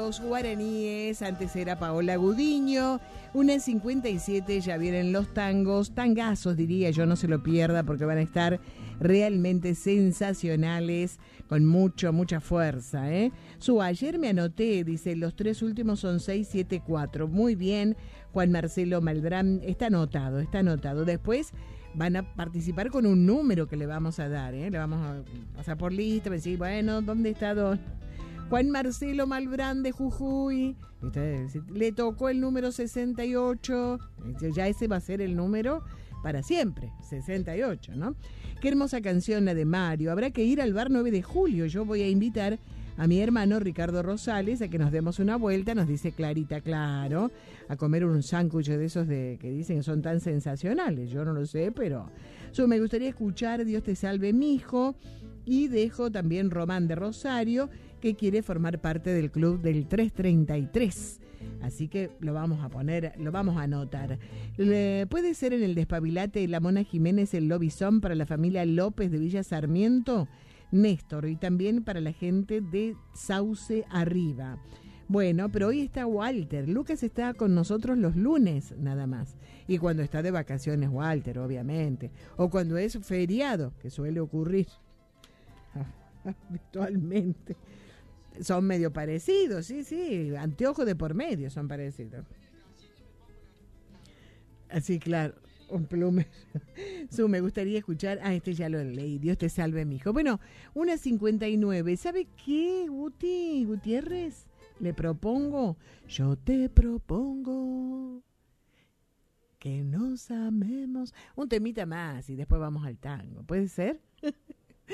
los guaraníes, antes era Paola Gudiño, 1:57, ya vienen los tangos, tangazos diría yo, no se lo pierda porque van a estar realmente sensacionales, con mucha fuerza, ¿eh? Ayer me anoté, dice, los 3 últimos son 674, muy bien, Juan Marcelo Maldrán, está anotado, después van a participar con un número que le vamos a dar, ¿eh? Le vamos a pasar por lista, decir, bueno, ¿dónde está don Juan Marcelo Malbrán de Jujuy? Le tocó el número 68, ya ese va a ser el número para siempre, 68, ¿no? Qué hermosa canción la de Mario. Habrá que ir al bar 9 de julio. Yo voy a invitar a mi hermano Ricardo Rosales a que nos demos una vuelta, nos dice Clarita, claro, a comer un sándwich de esos que dicen que son tan sensacionales. Yo no lo sé, pero me gustaría escuchar Dios te salve, mijo. Y dejo también Román de Rosario, que quiere formar parte del club del 333. Así que lo vamos a poner, lo vamos a anotar. ¿Puede ser en el Despabilate La Mona Jiménez el lobizón para la familia López de Villa Sarmiento? Néstor, y también para la gente de Sauce Arriba. Bueno, pero hoy está Walter. Lucas está con nosotros los lunes nada más. Y cuando está de vacaciones Walter, obviamente. O cuando es feriado, que suele ocurrir habitualmente. Son medio parecidos, sí, anteojos de por medio son parecidos. Así, claro, un plume. Me gustaría escuchar, este ya lo leí, Dios te salve, mijo. Bueno, 1:59, ¿sabe qué, Gutiérrez? Yo te propongo que nos amemos. Un temita más y después vamos al tango, ¿puede ser?